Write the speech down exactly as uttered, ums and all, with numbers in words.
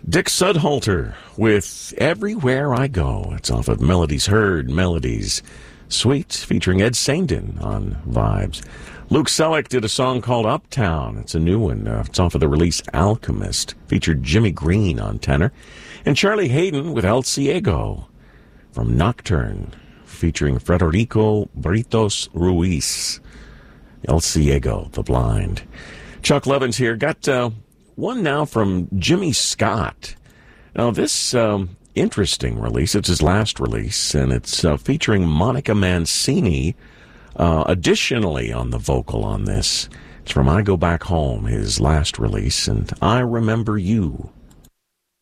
Dick Sudhalter with Everywhere I Go. It's off of Melodies Heard, Melodies Sweet, featuring Ed Saindon on Vibes. Luke Selleck did a song called Uptown. It's a new one. Uh, it's off of the release Alchemist. Featured Jimmy Green on tenor. And Charlie Hayden with El Ciego from Nocturne, featuring Federico Britos Ruiz. El Ciego, the Blind. Chuck Levins here. Got uh, one now from Jimmy Scott. Now, this um, interesting release, it's his last release, and it's uh, featuring Monica Mancini uh, additionally on the vocal on this. It's from I Go Back Home, his last release, and I Remember You.